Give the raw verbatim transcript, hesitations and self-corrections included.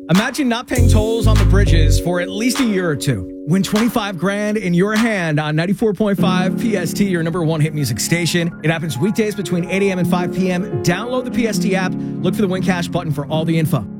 Imagine not paying tolls on the bridges for at least a year or two. Win twenty-five grand in your hand on ninety-four point five P S T, your number one hit music station. It happens weekdays between eight a.m. and five p.m. Download the P S T app. Look for the Win Cash button for all the info.